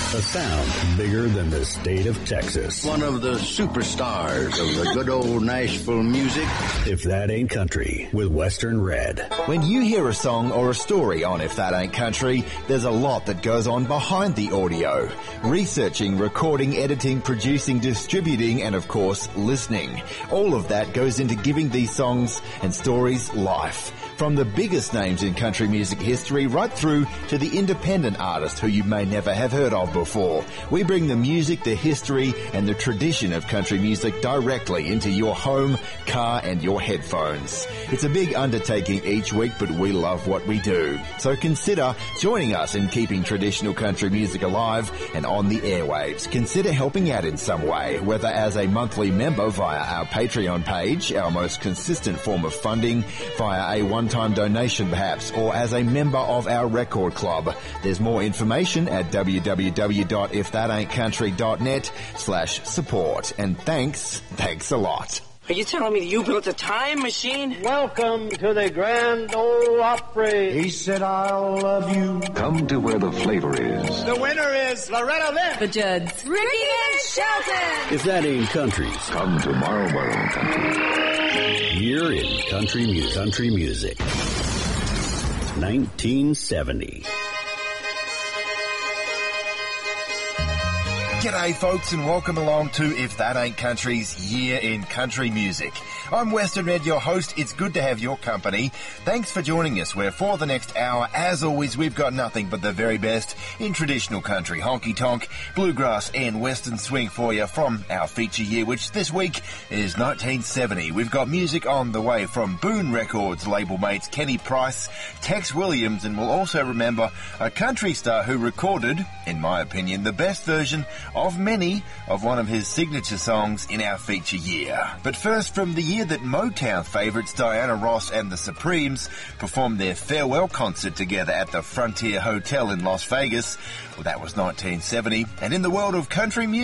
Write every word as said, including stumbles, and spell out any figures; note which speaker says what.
Speaker 1: A sound bigger than the state of Texas.
Speaker 2: One of the superstars of the good old Nashville music.
Speaker 1: If That Ain't Country with Western Red.
Speaker 3: When you hear a song or a story on If That Ain't Country, there's a lot that goes on behind the audio. Researching, recording, editing, producing, distributing, and of course, listening. All of that goes into giving these songs and stories life. From the biggest names in country music history right through to the independent artist who you may never have heard of before. We bring the music, the history, and the tradition of country music directly into your home, car, and your headphones. It's a big undertaking each week, but we love what we do. So consider joining us in keeping traditional country music alive and on the airwaves. Consider helping out in some way, whether as a monthly member via our Patreon page, our most consistent form of funding, via a one time donation perhaps, or as a member of our record club. There's more information at w w w dot if that ain't country dot net slash support. And thanks, thanks a lot.
Speaker 4: Are you telling me you built a time machine?
Speaker 5: Welcome to the Grand Ole Opry. He said, I'll love you.
Speaker 6: Come to where the flavor is.
Speaker 5: The winner is Loretta Lynn.
Speaker 7: The Judds.
Speaker 8: Ricky and Shelton.
Speaker 1: If That Ain't Country's.
Speaker 6: Come to Marlboro Country.
Speaker 1: Year in country music. Country music. nineteen seventy.
Speaker 3: G'day folks and welcome along to If That Ain't Country's Year in Country Music. I'm Western Red, your host. It's good to have your company. Thanks for joining us, where for the next hour, as always, we've got nothing but the very best in traditional country, honky-tonk, bluegrass and western swing for you from our feature year, which this week is nineteen seventy. We've got music on the way from Boone Records label mates Kenny Price, Tex Williams, and we'll also remember a country star who recorded, in my opinion, the best version of many of one of his signature songs in our feature year. But first, from the year that Motown favourites Diana Ross and the Supremes performed their farewell concert together at the Frontier Hotel in Las Vegas. Well, that was nineteen seventy. And in the world of country music,